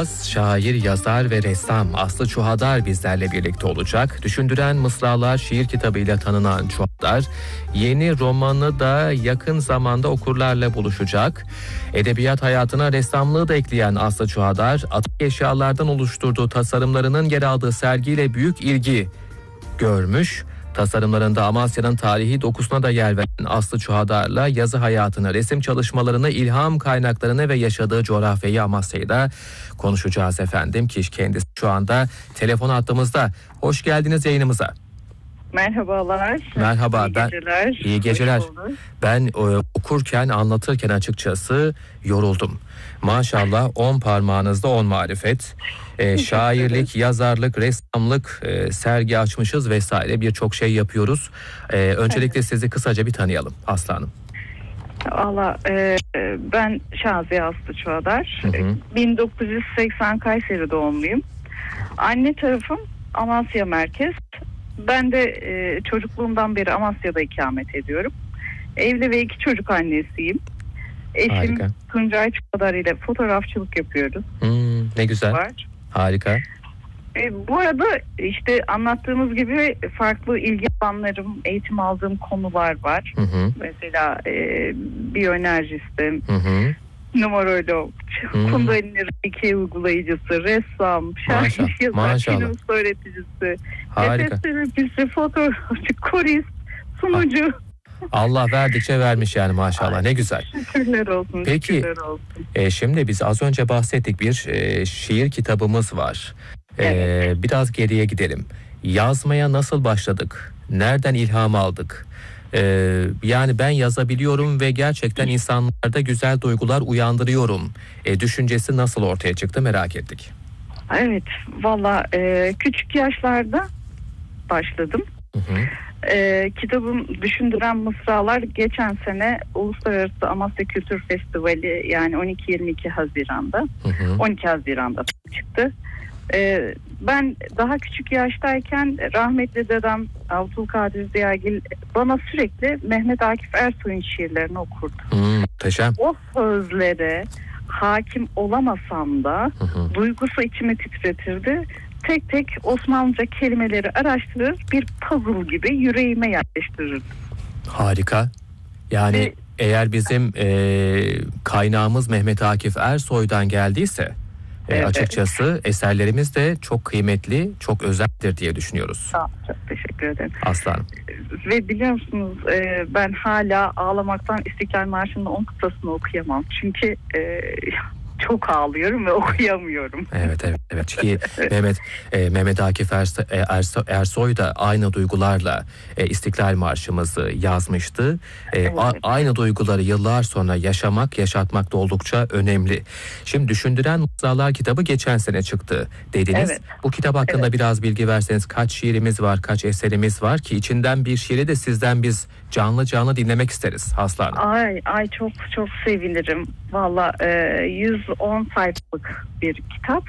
konuşacağız. Şair, yazar ve ressam Aslı Çuhadar bizlerle birlikte olacak. Düşündüren Mısralar şiir kitabıyla tanınan Çuhadar, yeni romanı da yakın zamanda okurlarla buluşacak. Edebiyat hayatına ressamlığı da ekleyen Aslı Çuhadar, atık eşyalardan oluşturduğu tasarımlarının yer aldığı sergiyle büyük ilgi görmüş. Tasarımlarında Amasya'nın tarihi dokusuna da yer veren Aslı Çuhadar'la yazı hayatını, resim çalışmalarını, ilham kaynaklarını ve yaşadığı coğrafyayı, Amasya'yı da konuşacağız efendim. Ki kendisi şu anda telefon hattımızda. Hoş geldiniz yayınımıza. Merhabalar. Merhaba. İyi geceler. İyi geceler. Ben okurken, anlatırken açıkçası yoruldum. Maşallah 10 parmağınızda 10 marifet. Şairlik, yazarlık, ressamlık, sergi açmışız vesaire, birçok şey yapıyoruz. Öncelikle sizi kısaca bir tanıyalım Aslı Hanım. Valla ben Şaziye Aslı Çuhadar. 1980 Kayseri doğumluyum. Anne tarafım Amasya merkez. Ben de çocukluğumdan beri Amasya'da ikamet ediyorum. Evli ve 2 çocuk annesiyim. Eşim Harika. Tuncay Çuhadar ile fotoğrafçılık yapıyoruz. Ne güzel. Var. Harika. Bu arada işte anlattığımız gibi farklı ilgi alanlarım, eğitim aldığım konular var. Mesela biyoenerjisti, numerolog, Kundalini Reiki uygulayıcısı, ressam, şair, yazar, film öğreticisi, nefes terapisi, fotoğrafçı, korist, sunucu. Allah verdikçe vermiş yani, maşallah. Ne güzel. Şükürler olsun. Peki, şükürler olsun. Şimdi biz az önce bahsettik, bir şiir kitabımız var. Evet. Biraz geriye gidelim. Yazmaya nasıl başladık? Nereden ilham aldık? Yani ben yazabiliyorum ve gerçekten insanlarda güzel duygular uyandırıyorum. Düşüncesi nasıl ortaya çıktı, merak ettik. Evet, valla küçük yaşlarda başladım. Kitabım Düşündüren Mısralar geçen sene Uluslararası Amasya Kültür Festivali, yani 12-22 Haziran'da 12 Haziran'da çıktı. Ben daha küçük yaştayken rahmetli dedem Abdülkadir Ziyagil bana sürekli Mehmet Akif Ersoy'un şiirlerini okurdu. Muhteşem. O sözlere hakim olamasam da duygusu içimi titretirdi. Tek tek Osmanlıca kelimeleri araştırır, bir puzzle gibi yüreğime yerleştirirdim. Harika. Yani eğer bizim kaynağımız Mehmet Akif Ersoy'dan geldiyse açıkçası eserlerimiz de çok kıymetli, çok özeldir diye düşünüyoruz. Çok teşekkür ederim. Aslanım. Ve biliyor musunuz, ben hala ağlamaktan İstiklal Marşı'nın 10 kıtasını okuyamam. Çünkü çok ağlıyorum ve okuyamıyorum. Evet. Çünkü Mehmet Akif Ersoy da aynı duygularla İstiklal Marşımızı yazmıştı. Aynı duyguları yıllar sonra yaşatmak da oldukça önemli. Şimdi Düşündüren Mısralar kitabı geçen sene çıktı dediniz. Evet. Bu kitap hakkında biraz bilgi verseniz, kaç şiirimiz var, kaç eserimiz var ki içinden bir şiiri de sizden biz canlı dinlemek isteriz Aslı Hanım. Ay çok sevinirim. Valla 110 sayfalık bir kitap.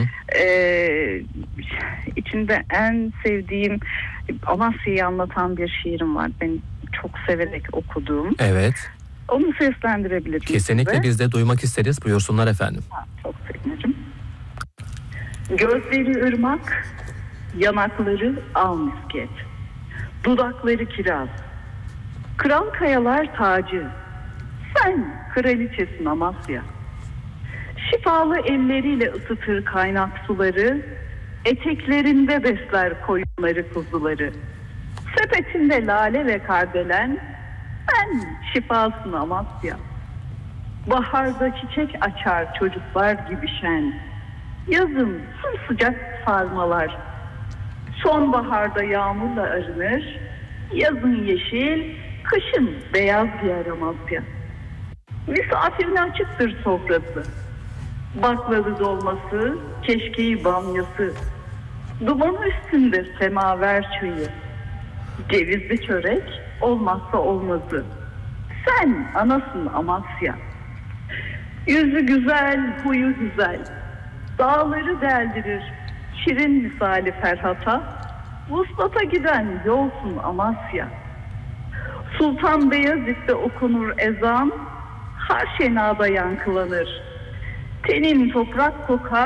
İçinde en sevdiğim Amasya'yı anlatan bir şiirim var. Ben çok severek okuduğum. Evet. Onu seslendirebilirim. Kesinlikle size. Biz de duymak isteriz. Buyursunlar efendim. Çok sevinirim. Gözleri ırmak, yanakları al misket, dudakları kiraz, kral kayalar tacı, sen kraliçesin Amasya. Şifalı elleriyle ısıtır kaynak suları, eteklerinde besler koyunları kuzuları. Sepetinde lale ve kardelen, sen şifasın Amasya. Baharda çiçek açar çocuklar gibi şen, yazın sımsıcak sarmalar. Sonbaharda yağmurla arınır, yazın yeşil, kışın beyaz giyer Amasya. Misafirine açıktır sofrası, baklalı dolması, keşkeği bamyası, dumanı üstünde semaver çayı, cevizli çörek olmazsa olmazı. Sen anasın Amasya. Yüzü güzel, huyu güzel, dağları deldirir şirin misali Ferhat'a, vuslata giden yolsun Amasya. Sultan Beyazıt'ta okunur ezan, Harşena'da yankılanır. Tenin toprak kokar,